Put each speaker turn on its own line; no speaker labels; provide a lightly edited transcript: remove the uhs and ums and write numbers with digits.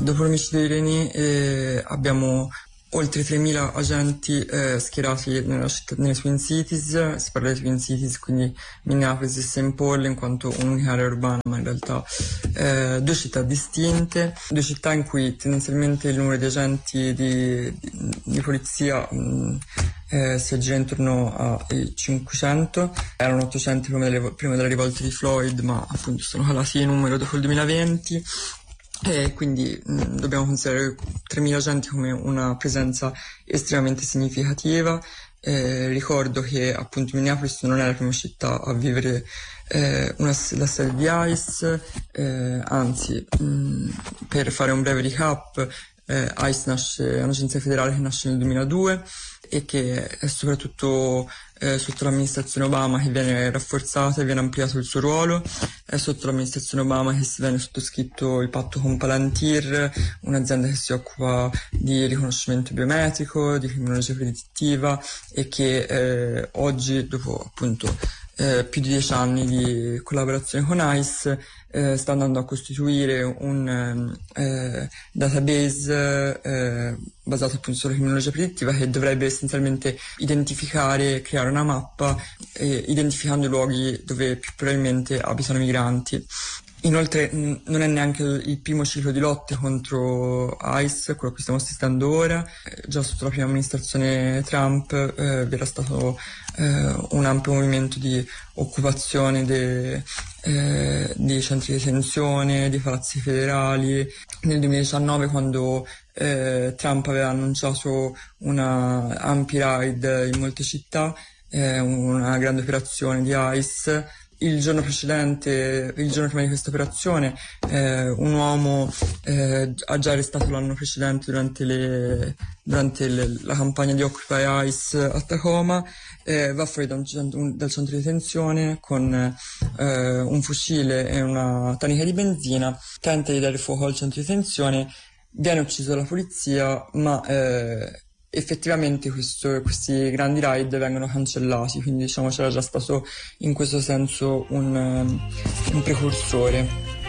Dopo l'omicidio di René abbiamo oltre 3.000 agenti schierati nelle Twin Cities. Si parla di Twin Cities, quindi Minneapolis e St. Paul, in quanto un'unica area urbana, ma in realtà due città distinte, due città in cui tendenzialmente il numero di agenti di polizia si aggira intorno ai 500. Erano 800 prima della rivolta di Floyd, ma appunto sono calati in numero dopo il 2020. E quindi dobbiamo considerare 3.000 agenti come una presenza estremamente significativa. Ricordo che appunto Minneapolis non è la prima città a vivere la sede di ICE, anzi, per fare un breve recap, ICE è un'agenzia federale che nasce nel 2002 e che è soprattutto sotto l'amministrazione Obama che viene rafforzata e viene ampliato il suo ruolo. È sotto l'amministrazione Obama che si viene sottoscritto il patto con Palantir, un'azienda che si occupa di riconoscimento biometrico, di criminologia predittiva e che oggi, dopo appunto più di 10 anni di collaborazione con ICE, sta andando a costituire un database basato appunto sulla criminologia predittiva, che dovrebbe essenzialmente identificare, creare una mappa identificando i luoghi dove più probabilmente abitano migranti. Inoltre non è neanche il primo ciclo di lotte contro ICE, quello che stiamo assistendo ora. Già sotto la prima amministrazione Trump vi era stato un ampio movimento di occupazione di centri di detenzione, di palazzi federali. Nel 2019, quando Trump aveva annunciato una ampi raid in molte città, una grande operazione di ICE, il giorno prima di questa operazione, un uomo ha già arrestato l'anno precedente durante la campagna di Occupy ICE a Tacoma, va fuori dal centro di detenzione con un fucile e una tanica di benzina, tenta di dare fuoco al centro di detenzione, viene ucciso dalla polizia, ma effettivamente questi grandi raid vengono cancellati, quindi diciamo c'era già stato in questo senso un precursore.